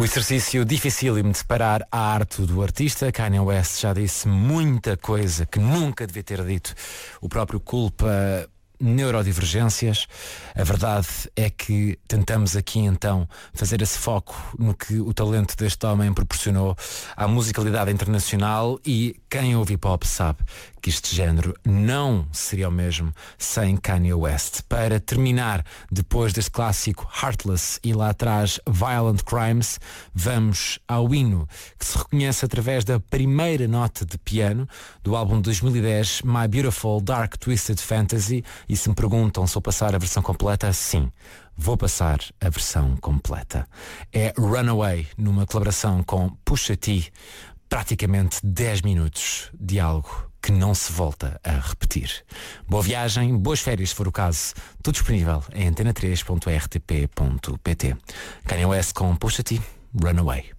exercício dificílimo de separar a arte do artista. Kanye West já disse muita coisa que nunca devia ter dito. O próprio culpa neurodivergências. A verdade é que tentamos aqui então fazer esse foco no que o talento deste homem proporcionou à musicalidade internacional, e quem ouve hip hop sabe que este género não seria o mesmo sem Kanye West. Para terminar, depois deste clássico Heartless e lá atrás Violent Crimes, vamos ao hino que se reconhece através da primeira nota de piano do álbum de 2010 My Beautiful Dark Twisted Fantasy. E se me perguntam se vou passar a versão completa, sim, vou passar a versão completa. É Runaway, numa colaboração com Pusha T, praticamente 10 minutos de algo que não se volta a repetir. Boa viagem, boas férias se for o caso, tudo disponível em antena3.rtp.pt. Kanye West com Pusha T, Runaway.